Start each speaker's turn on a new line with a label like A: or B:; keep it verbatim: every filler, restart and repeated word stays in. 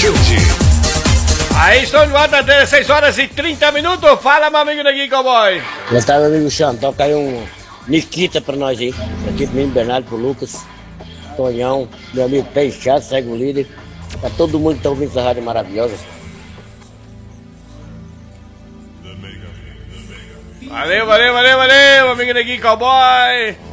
A: Xande.
B: Aí estão de volta, dezesseis horas e trinta minutos. Fala, meu amigo Neguinho Cowboy.
C: Boa tarde, meu amigo Xande. Toca aí um Nikita pra nós aí. Aqui pro menino Bernardo, pro Lucas, Tonhão, meu amigo Peixado, segue o líder. Pra todo mundo que tá ouvindo essa rádio maravilhosa.
B: Valeu, valeu, valeu, valeu, amigo Neguinho Cowboy.